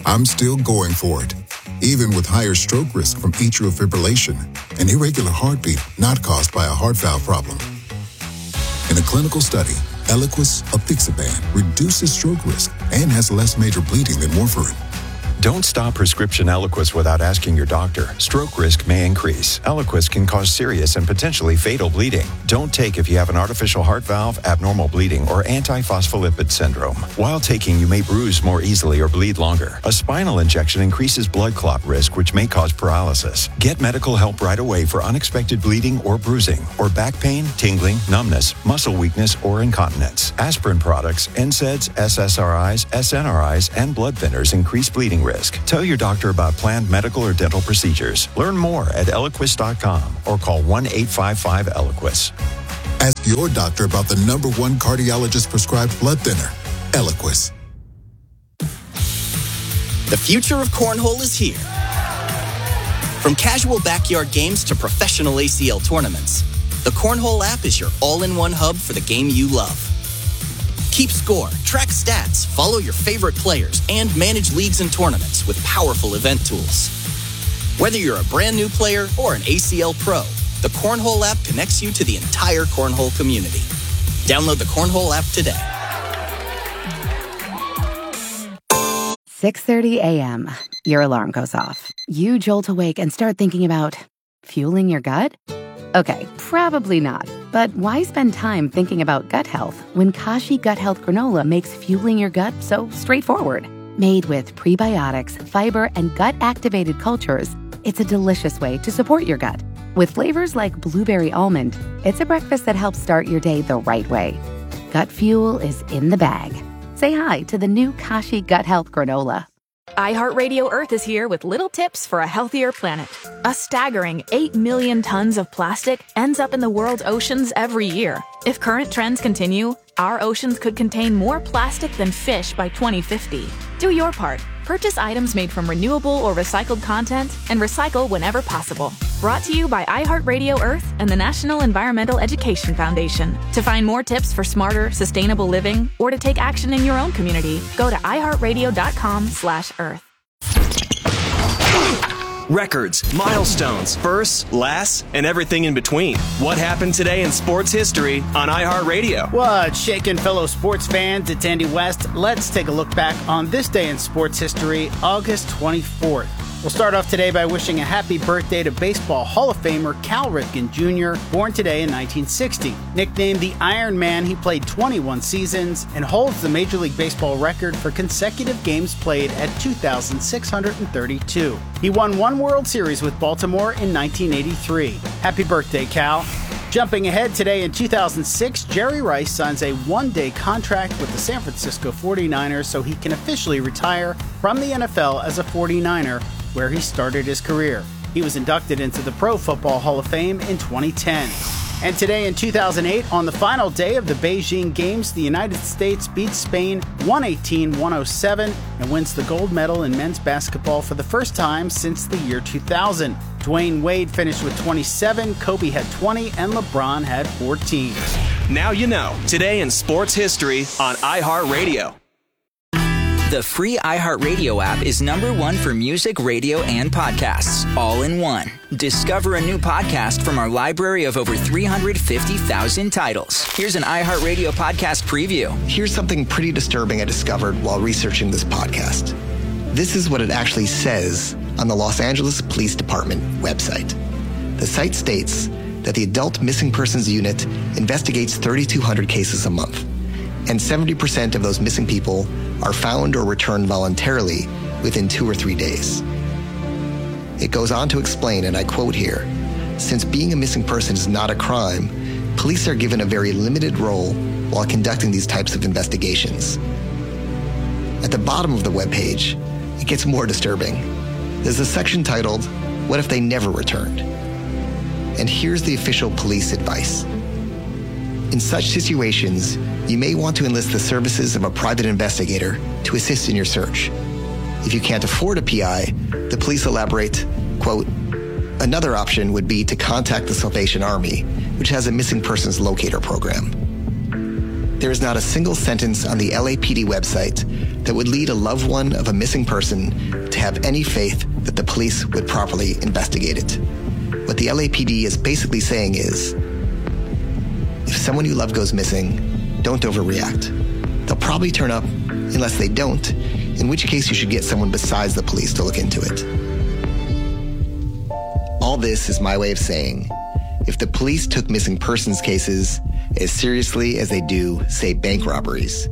I'm still going for it, even with higher stroke risk from atrial fibrillation, an irregular heartbeat not caused by a heart valve problem. In a clinical study, Eliquis apixaban reduces stroke risk and has less major bleeding than warfarin. Don't stop prescription Eliquis without asking your doctor. Stroke risk may increase. Eliquis can cause serious and potentially fatal bleeding. Don't take if you have an artificial heart valve, abnormal bleeding, or antiphospholipid syndrome. While taking, you may bruise more easily or bleed longer. A spinal injection increases blood clot risk, which may cause paralysis. Get medical help right away for unexpected bleeding or bruising, or back pain, tingling, numbness, muscle weakness, or incontinence. Aspirin products, NSAIDs, SSRIs, SNRIs, and blood thinners increase bleeding risk. Tell your doctor about planned medical or dental procedures. Learn more at Eliquis.com or call 1-855-ELIQUIS. Ask your doctor about the #1 cardiologist-prescribed blood thinner, Eliquis. The future of cornhole is here. From casual backyard games to professional ACL tournaments, the Cornhole app is your all-in-one hub for the game you love. Keep score, track stats, follow your favorite players, and manage leagues and tournaments with powerful event tools. Whether you're a brand new player or an ACL pro, the Cornhole app connects you to the entire cornhole community. Download the Cornhole app today. 6:30 a.m. Your alarm goes off. You jolt awake and start thinking about fueling your gut? Okay, probably not. But why spend time thinking about gut health when Kashi Gut Health Granola makes fueling your gut so straightforward? Made with prebiotics, fiber, and gut-activated cultures, it's a delicious way to support your gut. With flavors like blueberry almond, it's a breakfast that helps start your day the right way. Gut fuel is in the bag. Say hi to the new Kashi Gut Health Granola. iHeartRadio Earth is here with little tips for a healthier planet. A staggering 8 million tons of plastic ends up in the world's oceans every year. If current trends continue, our oceans could contain more plastic than fish by 2050. Do your part. Purchase items made from renewable or recycled content and recycle whenever possible. Brought to you by iHeartRadio Earth and the National Environmental Education Foundation. To find more tips for smarter, sustainable living or to take action in your own community, go to iHeartRadio.com/Earth. Records, milestones, firsts, lasts, and everything in between. What happened today in sports history on iHeartRadio? What's shaking, fellow sports fans? It's Andy West. Let's take a look back on this day in sports history, August 24th. We'll start off today by wishing a happy birthday to Baseball Hall of Famer Cal Ripken Jr., born today in 1960. Nicknamed the Iron Man, he played 21 seasons and holds the Major League Baseball record for consecutive games played at 2,632. He won one World Series with Baltimore in 1983. Happy birthday, Cal. Jumping ahead today in 2006, Jerry Rice signs a one-day contract with the San Francisco 49ers so he can officially retire from the NFL as a 49er, where he started his career. He was inducted into the Pro Football Hall of Fame in 2010. And today in 2008, on the final day of the Beijing Games, the United States beats Spain 118-107 and wins the gold medal in men's basketball for the first time since the year 2000. Dwayne Wade finished with 27, Kobe had 20, and LeBron had 14. Now you know. Today in sports history on iHeartRadio. The free iHeartRadio app is #1 for music, radio, and podcasts, all in one. Discover a new podcast from our library of over 350,000 titles. Here's an iHeartRadio podcast preview. Here's something pretty disturbing I discovered while researching this podcast. This is what it actually says on the Los Angeles Police Department website. The site states that the Adult Missing Persons Unit investigates 3,200 cases a month, and 70% of those missing people are found or returned voluntarily within 2 or 3 days. It goes on to explain, and I quote here, "Since being a missing person is not a crime, police are given a very limited role while conducting these types of investigations." At the bottom of the webpage, it gets more disturbing. There's a section titled, "What if they never returned?" And here's the official police advice. In such situations, you may want to enlist the services of a private investigator to assist in your search. If you can't afford a PI, the police elaborate, quote, "Another option would be to contact the Salvation Army, which has a missing persons locator program." there is not a single sentence on the LAPD website that would lead a loved one of a missing person to have any faith that the police would properly investigate it. What the LAPD is basically saying is, if someone you love goes missing, don't overreact. They'll probably turn up unless they don't, in which case you should get someone besides the police to look into it. All this is my way of saying, if the police took missing persons cases as seriously as they do, say, bank robberies.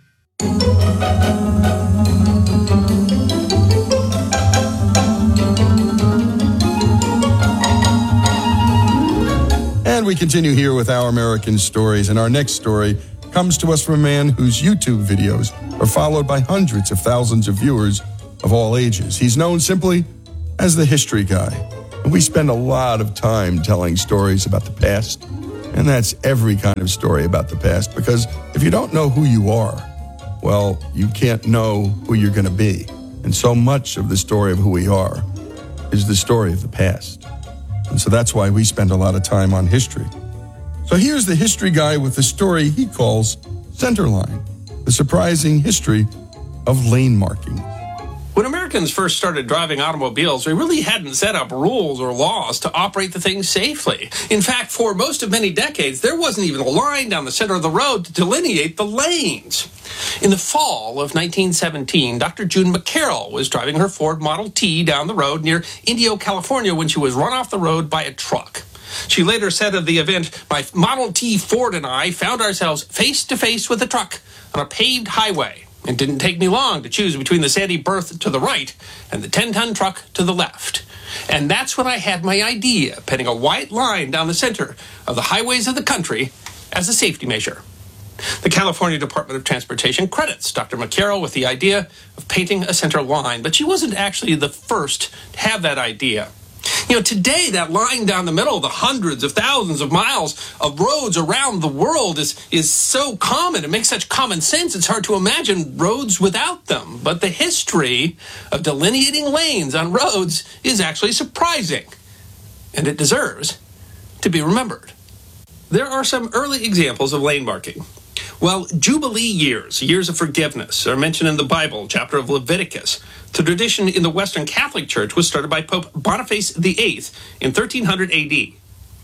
And we continue here with Our American Stories, and our next story comes to us from a man whose YouTube videos are followed by hundreds of thousands of viewers of all ages. He's known simply as the History Guy. And we spend a lot of time telling stories about the past, and that's every kind of story about the past, because if you don't know who you are, well, you can't know who you're going to be. And so much of the story of who we are is the story of the past. And so that's why we spend a lot of time on history. So here's the History Guy with the story he calls Centerline, the surprising history of lane marking. When Americans first started driving automobiles, we really hadn't set up rules or laws to operate the thing safely. In fact, for most of many decades, there wasn't even a line down the center of the road to delineate the lanes. In the fall of 1917, Dr. June McCarroll was driving her Ford Model T down the road near Indio, California, when she was run off the road by a truck. She later said of the event, "My Model T Ford and I found ourselves face to face with a truck on a paved highway. It didn't take me long to choose between the sandy berth to the right and the 10-ton truck to the left. And that's when I had my idea, painting a white line down the center of the highways of the country as a safety measure." The California Department of Transportation credits Dr. McCarroll with the idea of painting a center line, but she wasn't actually the first to have that idea. You know, today, that line down the middle of the hundreds of thousands of miles of roads around the world is so common. It makes such common sense. It's hard to imagine roads without them. But the history of delineating lanes on roads is actually surprising, and it deserves to be remembered. There are some early examples of lane marking. Well, Jubilee years, years of forgiveness, are mentioned in the Bible, chapter of Leviticus. The tradition in the Western Catholic Church was started by Pope Boniface VIII in 1300 AD.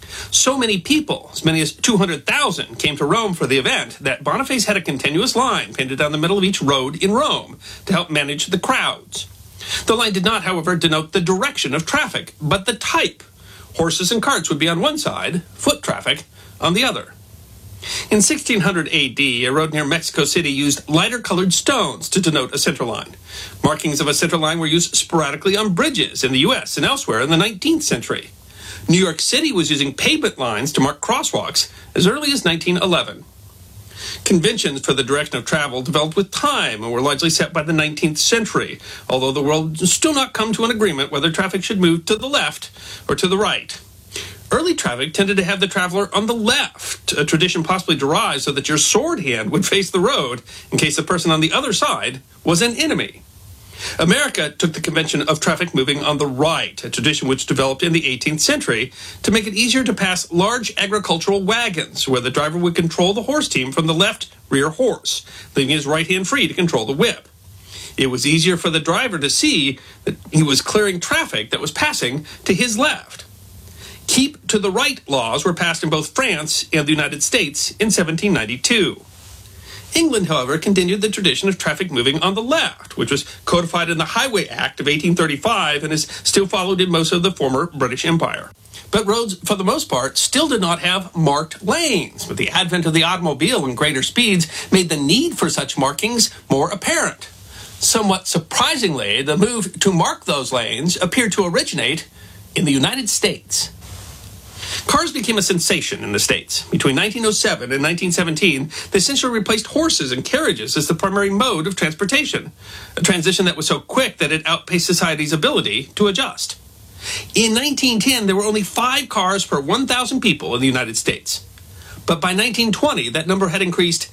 So many people, as many as 200,000, came to Rome for the event that Boniface had a continuous line painted down the middle of each road in Rome to help manage the crowds. The line did not, however, denote the direction of traffic, but the type. Horses and carts would be on one side, foot traffic on the other. In 1600 AD, a road near Mexico City used lighter-colored stones to denote a center line. Markings of a center line were used sporadically on bridges in the U.S. and elsewhere in the 19th century. New York City was using pavement lines to mark crosswalks as early as 1911. Conventions for the direction of travel developed with time and were largely set by the 19th century, although the world has still not come to an agreement whether traffic should move to the left or to the right. Early traffic tended to have the traveler on the left, a tradition possibly derived so that your sword hand would face the road in case the person on the other side was an enemy. America took the convention of traffic moving on the right, a tradition which developed in the 18th century to make it easier to pass large agricultural wagons, where the driver would control the horse team from the left rear horse, leaving his right hand free to control the whip. It was easier for the driver to see that he was clearing traffic that was passing to his left. Keep to the right laws were passed in both France and the United States in 1792. England, however, continued the tradition of traffic moving on the left, which was codified in the Highway Act of 1835 and is still followed in most of the former British Empire. But roads, for the most part, still did not have marked lanes. But the advent of the automobile and greater speeds made the need for such markings more apparent. Somewhat surprisingly, the move to mark those lanes appeared to originate in the United States. Cars became a sensation in the States. Between 1907 and 1917, they essentially replaced horses and carriages as the primary mode of transportation, a transition that was so quick that it outpaced society's ability to adjust. In 1910, there were only 5 cars per 1,000 people in the United States. But by 1920, that number had increased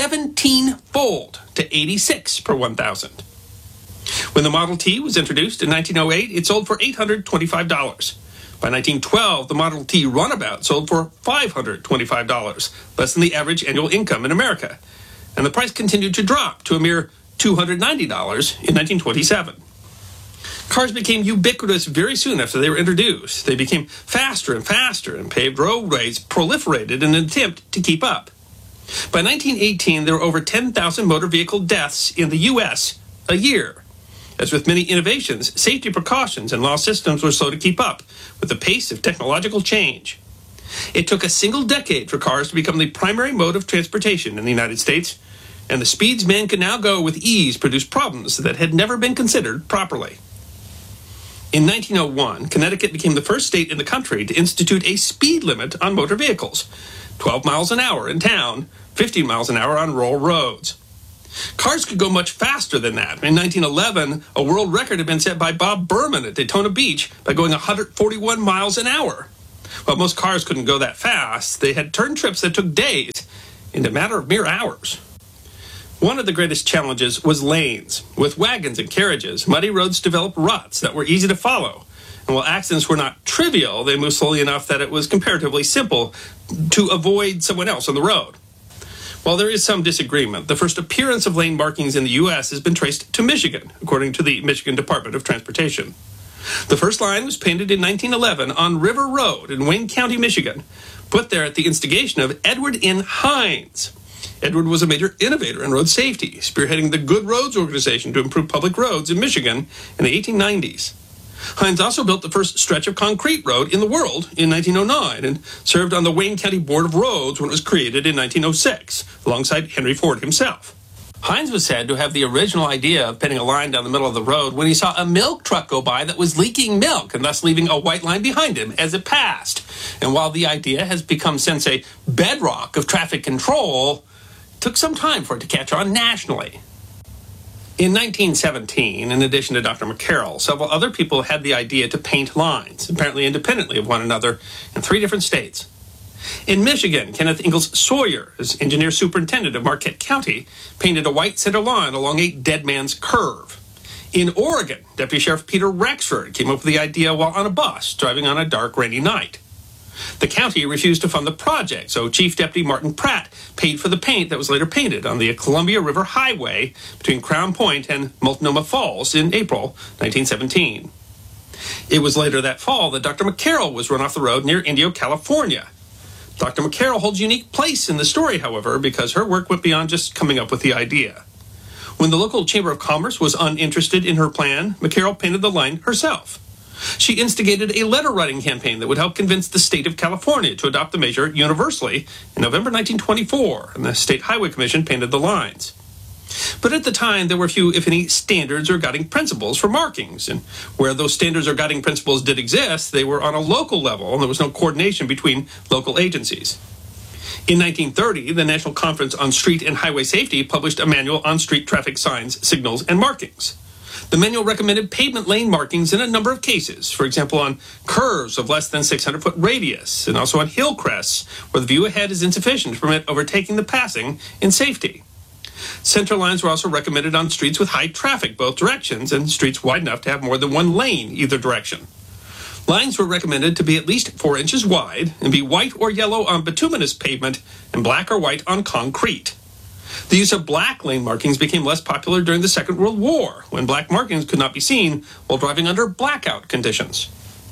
17-fold to 86 per 1,000. When the Model T was introduced in 1908, it sold for $825. By 1912, the Model T Runabout sold for $525, less than the average annual income in America. And the price continued to drop to a mere $290 in 1927. Cars became ubiquitous very soon after they were introduced. They became faster and faster, and paved roadways proliferated in an attempt to keep up. By 1918, there were over 10,000 motor vehicle deaths in the U.S. a year. As with many innovations, safety precautions and law systems were slow to keep up with the pace of technological change. It took a single decade for cars to become the primary mode of transportation in the United States, and the speeds men could now go with ease produced problems that had never been considered properly. In 1901, Connecticut became the first state in the country to institute a speed limit on motor vehicles, 12 miles an hour in town, 15 miles an hour on rural roads. Cars could go much faster than that. In 1911, a world record had been set by Bob Berman at Daytona Beach by going 141 miles an hour. While most cars couldn't go that fast, they had turn trips that took days into a matter of mere hours. One of the greatest challenges was lanes. With wagons and carriages, muddy roads developed ruts that were easy to follow. And while accidents were not trivial, they moved slowly enough that it was comparatively simple to avoid someone else on the road. While there is some disagreement, the first appearance of lane markings in the U.S. has been traced to Michigan, according to the Michigan Department of Transportation. The first line was painted in 1911 on River Road in Wayne County, Michigan, put there at the instigation of Edward N. Hines. Edward was a major innovator in road safety, spearheading the Good Roads organization to improve public roads in Michigan in the 1890s. Hines also built the first stretch of concrete road in the world in 1909 and served on the Wayne County Board of Roads when it was created in 1906, alongside Henry Ford himself. Hines was said to have the original idea of putting a line down the middle of the road when he saw a milk truck go by that was leaking milk and thus leaving a white line behind him as it passed. And while the idea has become since a bedrock of traffic control, it took some time for it to catch on nationally. In 1917, in addition to Dr. McCarroll, several other people had the idea to paint lines, apparently independently of one another, in 3 different states. In Michigan, Kenneth Ingalls Sawyer, as engineer superintendent of Marquette County, painted a white center line along a dead man's curve. In Oregon, Deputy Sheriff Peter Rexford came up with the idea while on a bus driving on a dark, rainy night. The county refused to fund the project, so Chief Deputy Martin Pratt paid for the paint that was later painted on the Columbia River Highway between Crown Point and Multnomah Falls in April 1917. It was later that fall that Dr. McCarroll was run off the road near Indio, California. Dr. McCarroll holds a unique place in the story, however, because her work went beyond just coming up with the idea. When the local Chamber of Commerce was uninterested in her plan, McCarroll painted the line herself. She instigated a letter-writing campaign that would help convince the state of California to adopt the measure universally in November 1924, and the State Highway Commission painted the lines. But at the time, there were few, if any, standards or guiding principles for markings, and where those standards or guiding principles did exist, they were on a local level, and there was no coordination between local agencies. In 1930, the National Conference on Street and Highway Safety published a manual on street traffic signs, signals, and markings. The manual recommended pavement lane markings in a number of cases, for example, on curves of less than 600-foot radius, and also on hill crests, where the view ahead is insufficient to permit overtaking the passing in safety. Center lines were also recommended on streets with high traffic both directions and streets wide enough to have more than one lane either direction. Lines were recommended to be at least 4 inches wide and be white or yellow on bituminous pavement and black or white on concrete. The use of black lane markings became less popular during the Second World War, when black markings could not be seen while driving under blackout conditions.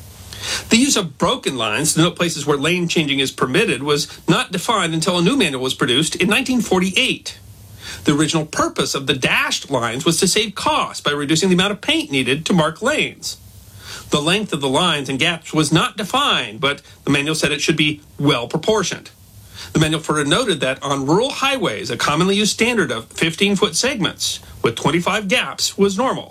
The use of broken lines to note places where lane changing is permitted was not defined until a new manual was produced in 1948. The original purpose of the dashed lines was to save costs by reducing the amount of paint needed to mark lanes. The length of the lines and gaps was not defined, but the manual said it should be well proportioned. The manual further noted that on rural highways, a commonly used standard of 15-foot segments with 25 gaps was normal.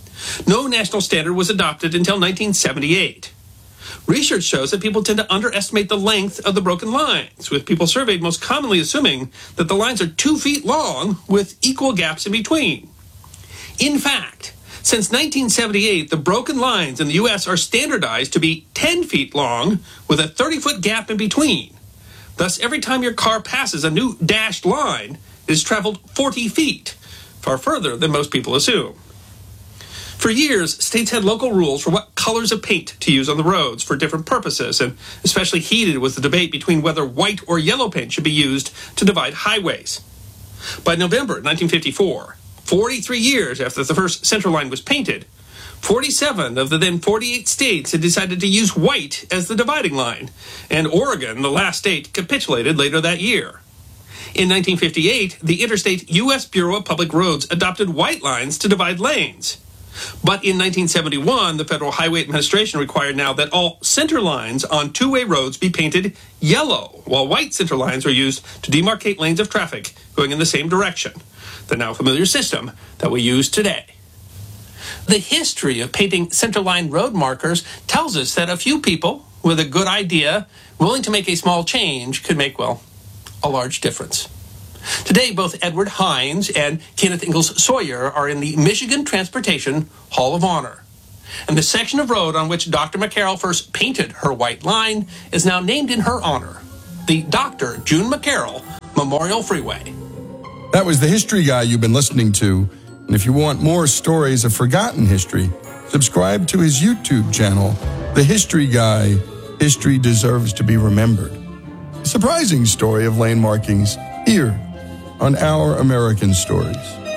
No national standard was adopted until 1978. Research shows that people tend to underestimate the length of the broken lines, with people surveyed most commonly assuming that the lines are 2 feet long with equal gaps in between. In fact, since 1978, the broken lines in the U.S. are standardized to be 10 feet long with a 30-foot gap in between. Thus, every time your car passes a new dashed line, it has traveled 40 feet, far further than most people assume. For years, states had local rules for what colors of paint to use on the roads for different purposes, and especially heated was the debate between whether white or yellow paint should be used to divide highways. By November 1954, 43 years after the first center line was painted, 47 of the then 48 states had decided to use white as the dividing line, and Oregon, the last state, capitulated later that year. In 1958, the Interstate U.S. Bureau of Public Roads adopted white lines to divide lanes. But in 1971, the Federal Highway Administration required now that all center lines on two-way roads be painted yellow, while white center lines are used to demarcate lanes of traffic going in the same direction, the now familiar system that we use today. The history of painting centerline road markers tells us that a few people with a good idea, willing to make a small change, could make, well, a large difference. Today, both Edward Hines and Kenneth Ingalls Sawyer are in the Michigan Transportation Hall of Honor. And the section of road on which Dr. McCarroll first painted her white line is now named in her honor, the Dr. June McCarroll Memorial Freeway. That was the History Guy you've been listening to. And if you want more stories of forgotten history, subscribe to his YouTube channel, The History Guy, History Deserves to be Remembered. A surprising story of lane markings here on Our American Stories.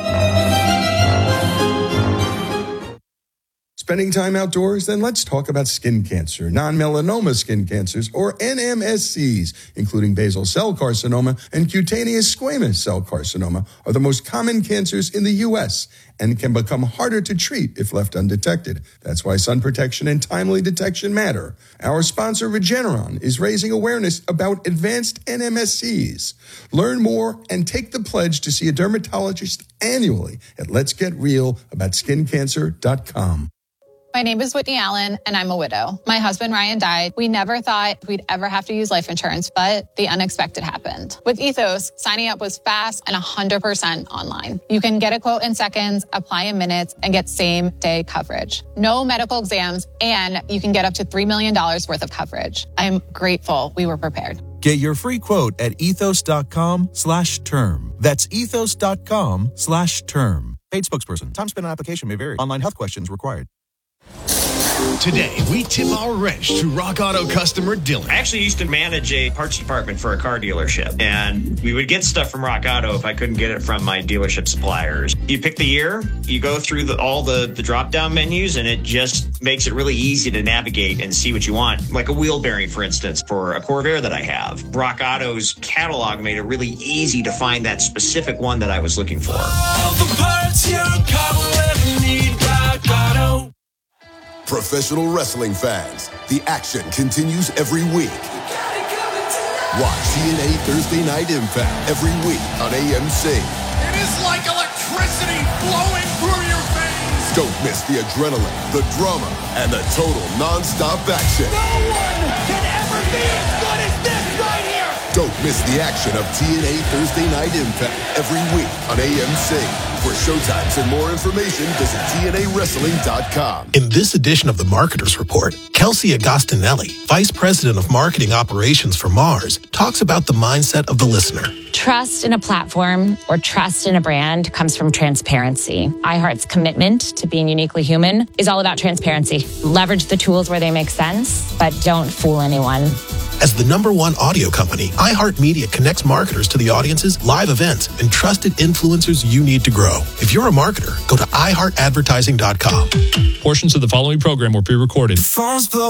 Spending time outdoors? Then let's talk about skin cancer. Non-melanoma skin cancers, or NMSCs, including basal cell carcinoma and cutaneous squamous cell carcinoma, are the most common cancers in the U.S. and can become harder to treat if left undetected. That's why sun protection and timely detection matter. Our sponsor, Regeneron, is raising awareness about advanced NMSCs. Learn more and take the pledge to see a dermatologist annually at letsgetrealaboutSkinCancer.com. My name is Whitney Allen, and I'm a widow. My husband, Ryan, died. We never thought we'd ever have to use life insurance, but the unexpected happened. With Ethos, signing up was fast and 100% online. You can get a quote in seconds, apply in minutes, and get same-day coverage. No medical exams, and you can get up to $3 million worth of coverage. I'm grateful we were prepared. Get your free quote at ethos.com/term. That's ethos.com/term. Paid spokesperson. Time spent on application may vary. Online health questions required. Today, we tip our wrench to Rock Auto customer Dylan. I actually used to manage a parts department for a car dealership, and we would get stuff from Rock Auto if I couldn't get it from my dealership suppliers. You pick the year, you go through all the drop-down menus, and it just makes it really easy to navigate and see what you want. Like a wheel bearing, for instance, for a Corvair that I have. Rock Auto's catalog made it really easy to find that specific one that I was looking for. All the parts your car will ever need, Rock Auto. Professional wrestling fans, the action continues every week. Watch TNA Thursday Night Impact every week on AMC. It is like electricity flowing through your veins. Don't miss the adrenaline, the drama, and the total non-stop action. No one can ever be as good as this right here. Don't miss the action of TNA Thursday Night Impact every week on AMC. For showtimes and more information, visit TNAWrestling.com. In this edition of the Marketers Report, Kelsey Agostinelli, Vice President of Marketing Operations for Mars, talks about the mindset of the listener. Trust in a platform or trust in a brand comes from transparency. iHeart's commitment to being uniquely human is all about transparency. Leverage the tools where they make sense, but don't fool anyone. As the #1 audio company, iHeartMedia connects marketers to the audiences, live events, and trusted influencers you need to grow. If you're a marketer, go to iHeartAdvertising.com. Portions of the following program were pre-recorded.